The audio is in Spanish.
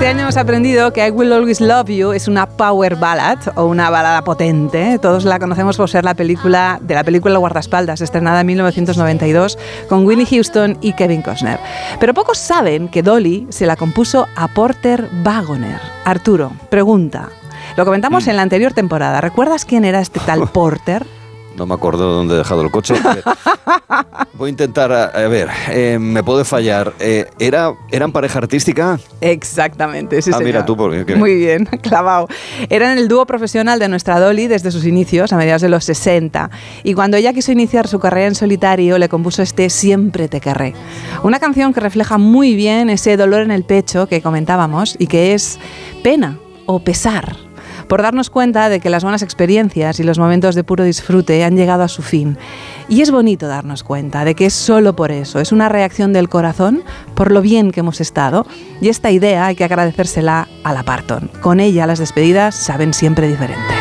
Este año hemos aprendido que I Will Always Love You es una power ballad o una balada potente. Todos la conocemos por ser la película Guardaespaldas, estrenada en 1992 con Whitney Houston y Kevin Costner. Pero pocos saben que Dolly se la compuso a Porter Wagoner. Arturo, pregunta. Lo comentamos en la anterior temporada. ¿Recuerdas quién era este tal Porter? No me acuerdo dónde he dejado el coche. Voy a intentar, a ver, me puede fallar. ¿Eran pareja artística? Exactamente, sí, señor. Mira tú, porque... Muy bien, clavado. Eran el dúo profesional de nuestra Dolly desde sus inicios, a mediados de los 60. Y cuando ella quiso iniciar su carrera en solitario, le compuso este Siempre te querré. Una canción que refleja muy bien ese dolor en el pecho que comentábamos y que es pena o pesar, por darnos cuenta de que las buenas experiencias y los momentos de puro disfrute han llegado a su fin. Y es bonito darnos cuenta de que es solo por eso, es una reacción del corazón por lo bien que hemos estado, y esta idea hay que agradecérsela a la Parton. Con ella las despedidas saben siempre diferente.